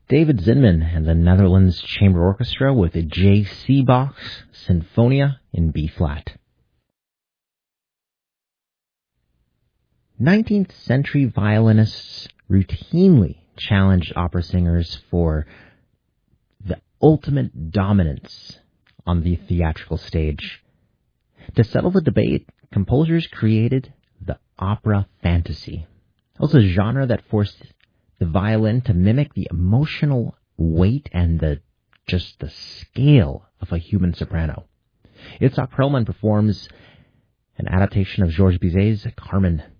David Zinman and the Netherlands Chamber Orchestra with a J.C. Bach's Sinfonia in B-flat. 19th century violinists routinely challenged opera singers for the ultimate dominance on the theatrical stage. To settle the debate, composers created the opera fantasy. It was a genre that forced the violin to mimic the emotional weight and the scale of a human soprano. Itzhak Perlman performs an adaptation of Georges Bizet's Carmen.